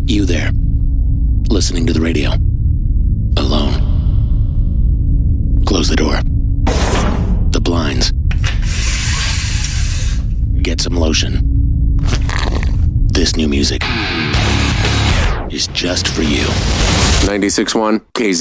You there, listening to the radio, alone. Close the door. The blinds. Get some lotion. This new music is just for you. 96.1 KZ.